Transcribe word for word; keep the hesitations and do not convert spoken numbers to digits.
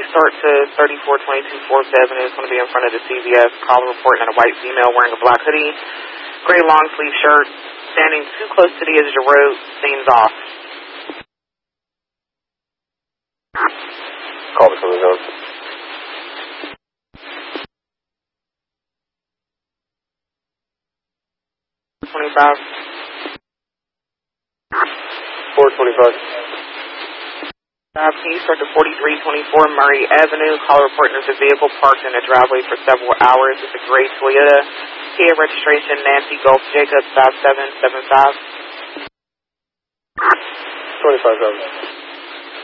start to thirty-four twenty-two fourth Avenue. It's going to be in front of the C V S. Caller reporting on a white female wearing a black hoodie, gray long sleeve shirt, standing too close to the edge of the road, seems off. Call me from the zone. twenty-five. four twenty-five. Uh, can you start to forty-three twenty-four Murray Avenue? Caller reporting there's a vehicle parked in the driveway for several hours. It's a gray Toyota. Kia registration Nancy Gulf Jacob five seven seven five. twenty-five thousand.